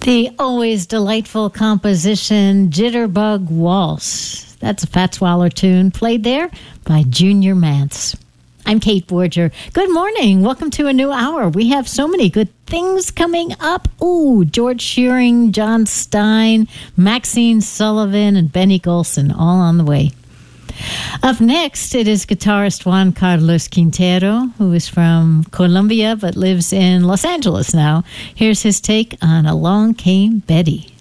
The always delightful composition, Jitterbug Waltz. That's a Fats Waller tune played there by Junior Mance. I'm Kate Borger. Good morning. Welcome to a new hour. We have so many good things coming up. Ooh, George Shearing, John Stein, Maxine Sullivan, and Benny Golson all on the way. Up next, it is guitarist Juan Carlos Quintero, who is from Colombia but lives in Los Angeles now. Here's his take on Along Came Betty.